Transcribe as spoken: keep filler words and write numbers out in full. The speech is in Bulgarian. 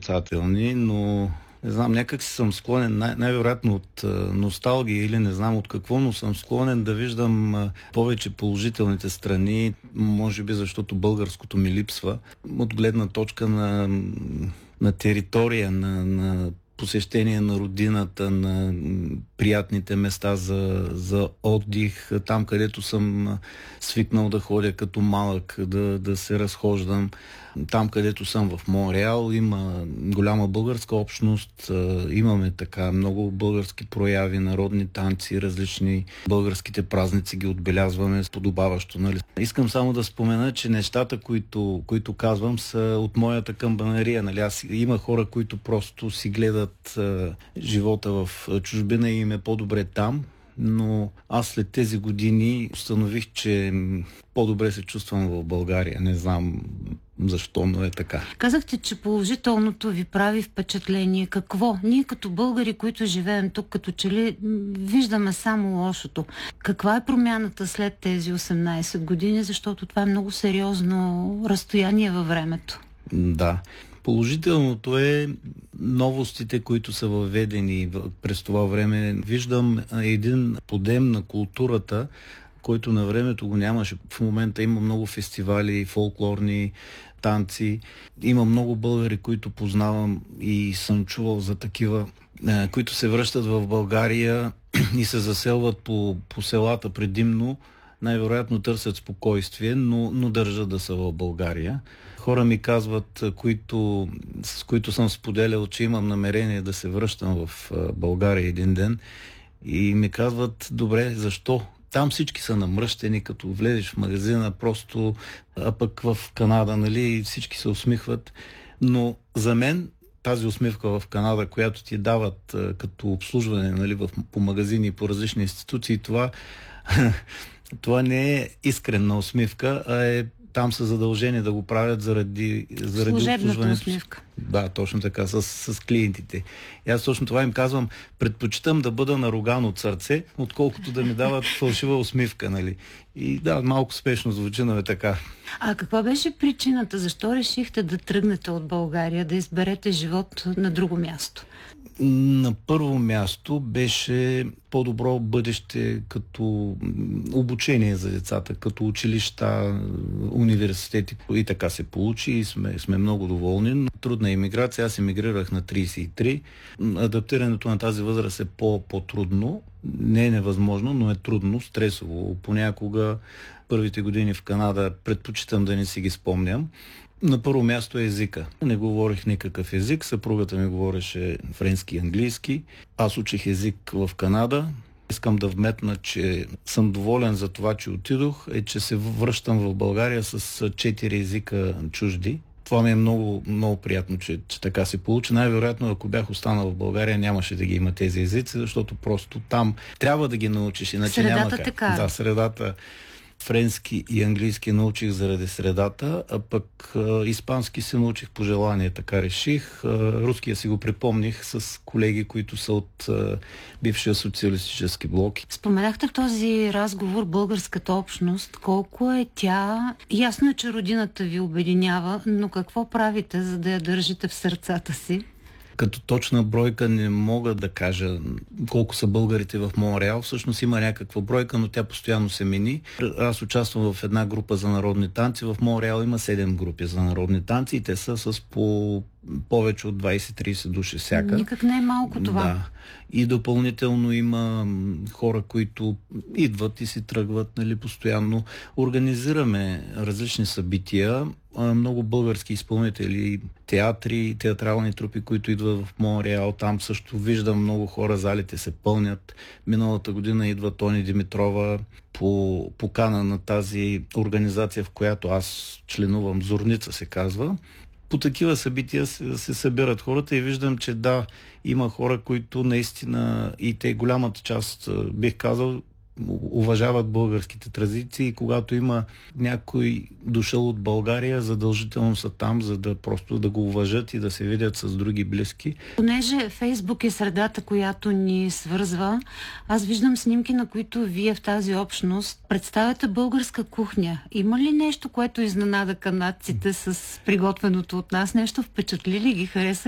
отрицателни, но не знам, някак си съм склонен, най- най-вероятно от а, носталгия или не знам от какво, но съм склонен да виждам а, повече положителните страни, може би защото българското ми липсва, от гледна точка на, на територия, на, на посещение на родината, на приятните места за, за отдих, там където съм свикнал да ходя като малък, да, да се разхождам. Там, където съм в Монреал, има голяма българска общност, имаме така много български прояви, народни танци, различни българските празници ги отбелязваме подобаващо. Нали? Искам само да спомена, че нещата, които, които казвам, са от моята камбанария. Нали? Аз има хора, които просто си гледат а, живота в чужбина и им е по-добре там. Но аз след тези години установих, че по-добре се чувствам в България. Не знам защо, но е така. Казахте, че положителното ви прави впечатление. Какво? Ние като българи, които живеем тук, като че ли виждаме само лошото. Каква е промяната след тези осемнайсет години? Защото това е много сериозно разстояние във времето. Да. Положителното е новостите, които са въведени през това време. Виждам един подем на културата, който на времето го нямаше. В момента има много фестивали, фолклорни танци. Има много българи, които познавам и съм чувал за такива, които се връщат в България и се заселват по, по селата предимно. Най-вероятно търсят спокойствие, но, но държат да са в България. Хора ми казват, които, с които съм споделял, че имам намерение да се връщам в България един ден и ми казват, добре, защо? Там всички са намръщени, като влезеш в магазина, просто, а пък в Канада, нали, всички се усмихват. Но за мен тази усмивка в Канада, която ти дават а, като обслужване, нали, в, по магазини и по различни институции, това, това не е искрена усмивка, а е там са задължени да го правят заради, заради обслужването. Усмивка. Да, точно така, с, с клиентите. И аз точно това им казвам, предпочитам да бъда наруган от сърце, отколкото да ми дават фалшива усмивка, нали. И да, малко спешно звучи, но е така. А каква беше причината? Защо решихте да тръгнете от България, да изберете живот на друго място? На първо място беше по-добро бъдеще като обучение за децата, като училища, университети. И така се получи и сме, сме много доволни. Трудна емиграция. Аз емигрирах на трийсет и три. Адаптирането на тази възраст е по- по-трудно. Не е невъзможно, но е трудно, стресово. Понякога първите години в Канада предпочитам да не си ги спомням. На първо място е езика. Не говорих никакъв език, съпругата ми говореше френски и английски. Аз учих език в Канада. Искам да вметна, че съм доволен за това, че отидох, е, че се връщам в България с четири езика чужди. Това ми е много, много приятно, че, че така се получи. Най-вероятно, ако бях останал в България, нямаше да ги има тези езици, защото просто там трябва да ги научиш, иначе средата няма как. Така. Да, средата. Френски и английски научих заради средата, а пък а, испански се научих по желание, така реших. А, руския си го припомних с колеги, които са от а, бившия социалистически блок. Споменахте в този разговор българската общност. Колко е тя? Ясно е, че родината ви обединява, но какво правите, за да я държите в сърцата си? Като точна бройка не мога да кажа колко са българите в Монреал. Всъщност има някаква бройка, но тя постоянно се мени. Аз участвам в една група за народни танци. В Монреал има седем групи за народни танци и те са с по повече от двайсет-трийсет души всяка. Никак не е малко това. Да. И допълнително има хора, които идват и си тръгват, нали, постоянно. Организираме различни събития. Много български изпълнители, театри, театрални трупи, които идват в Монреал. Там също виждам много хора, залите се пълнят. Миналата година идва Тони Димитрова по покана на тази организация, в която аз членувам, Зорница се казва. По такива събития се, се събират хората и виждам, че да, има хора, които наистина и те голямата част, бих казал, уважават българските традиции и когато има някой дошъл от България, задължително са там, за да просто да го уважат и да се видят с други близки. Понеже Фейсбук е средата, която ни свързва, аз виждам снимки, на които вие в тази общност представяте българска кухня. Има ли нещо, което изненада канадците с приготвеното от нас? Нещо впечатли ли ги? Хареса